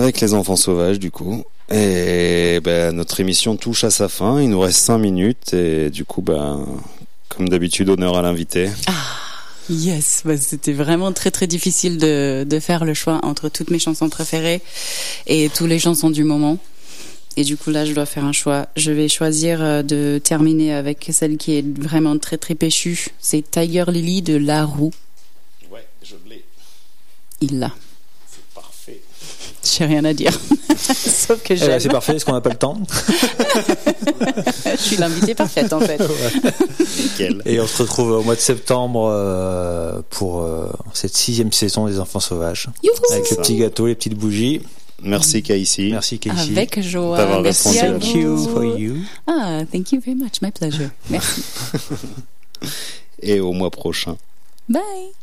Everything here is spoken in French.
avec les enfants sauvages du coup. Et notre émission touche à sa fin, il nous reste 5 minutes et du coup comme d'habitude honneur à l'invité. Yes, c'était vraiment très très difficile de faire le choix entre toutes mes chansons préférées et toutes les chansons du moment. Et du coup là je dois faire un choix. Je vais choisir de terminer avec celle qui est vraiment très très péchue. C'est Tiger Lily de La Roux. Ouais, je l'ai. Il l'a. C'est parfait. J'ai rien à dire. Sauf que j'aime. C'est parfait, est-ce qu'on n'a pas le temps? Je suis l'invitée parfaite en fait. Ouais. Nickel. Et on se retrouve au mois de septembre pour cette 6e saison des Enfants Sauvages. Youhou. Avec les petits gâteaux, les petites bougies. Merci Kaïssi. Merci Kaïssi. Avec joie. D'avoir Merci à répondu. Thank you vous. for you. Thank you very much. My pleasure. Merci. Et au mois prochain. Bye.